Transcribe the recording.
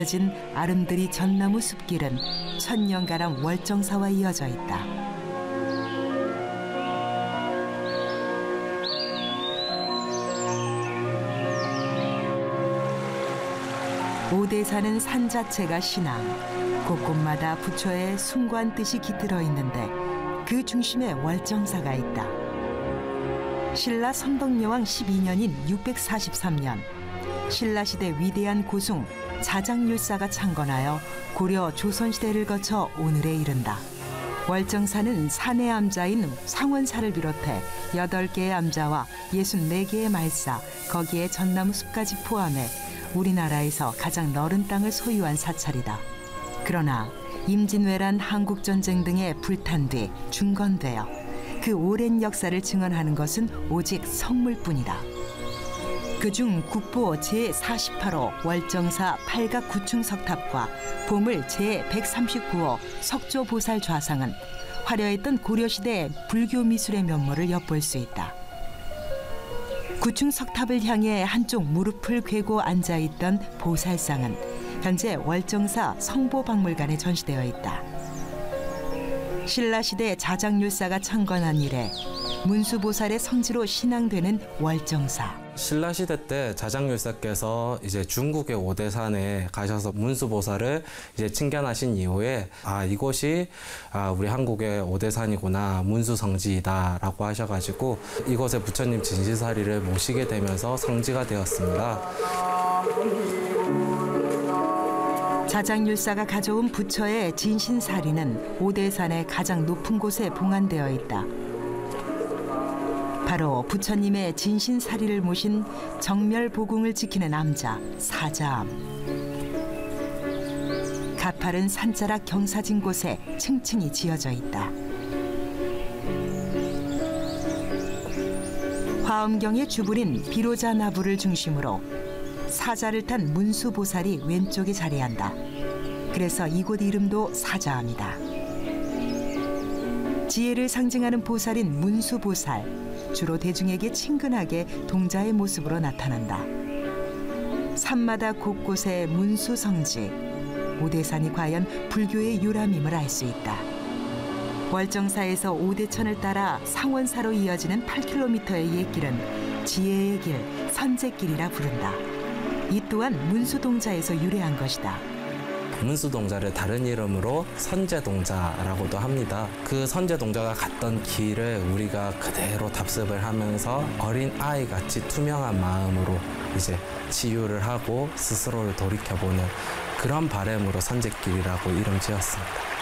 진 아름드리 전나무 숲길은 천년가람 월정사와 이어져 있다. 오대산은 산 자체가 신앙, 곳곳마다 부처의 숭고한 뜻이 깃들어 있는데 그 중심에 월정사가 있다. 신라 성덕여왕 12년인 643년, 신라시대 위대한 고승 자장율사가 창건하여 고려 조선시대를 거쳐 오늘에 이른다. 월정사는 산의 암자인 상원사를 비롯해 8개의 암자와 64개의 말사, 거기에 전나무 숲까지 포함해 우리나라에서 가장 넓은 땅을 소유한 사찰이다. 그러나 임진왜란, 한국전쟁 등에 불탄 뒤 중건되어 그 오랜 역사를 증언하는 것은 오직 성물뿐이다. 그중 국보 제48호 월정사 팔각 구층 석탑과 보물 제139호 석조보살 좌상은 화려했던 고려시대 불교 미술의 면모를 엿볼 수 있다. 구층 석탑을 향해 한쪽 무릎을 괴고 앉아있던 보살상은 현재 월정사 성보박물관에 전시되어 있다. 신라시대 자장율사가 창건한 이래 문수보살의 성지로 신앙되는 월정사. 신라시대 때 자장율사께서 이제 중국의 오대산에 가셔서 문수보살을 이제 칭견하신 이후에 이곳이 우리 한국의 오대산이구나, 문수성지이다라고 하셔가지고 이곳에 부처님 진시사리를 모시게 되면서 성지가 되었습니다. 자장율사가 가져온 부처의 진신사리는 오대산의 가장 높은 곳에 봉안되어 있다. 바로 부처님의 진신사리를 모신 정멸보궁을 지키는 암자 사자암. 가파른 산자락 경사진 곳에 층층이 지어져 있다. 화엄경의 주불인 비로자 나부를 중심으로 사자를 탄 문수보살이 왼쪽에 자리한다. 그래서 이곳 이름도 사자암이다. 지혜를 상징하는 보살인 문수보살, 주로 대중에게 친근하게 동자의 모습으로 나타난다. 산마다 곳곳에 문수성지, 오대산이 과연 불교의 요람임을 알 수 있다. 월정사에서 오대천을 따라 상원사로 이어지는 8km의 옛길은 지혜의 길, 선제길이라 부른다. 이 또한 문수동자에서 유래한 것이다. 문수동자를 다른 이름으로 선제동자라고도 합니다. 그 선제동자가 갔던 길을 우리가 그대로 답습을 하면서 어린 아이같이 투명한 마음으로 이제 치유를 하고 스스로를 돌이켜보는 그런 바람으로 선제길이라고 이름 지었습니다.